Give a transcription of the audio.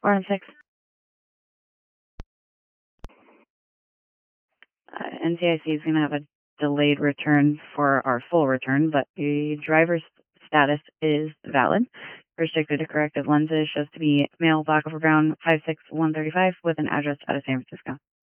416. NCIC is going to have a delayed return for our full return, but the driver's status is valid. Restricted to corrective lenses, shows to be male, black over brown, 5'6", 135, with an address out of San Francisco.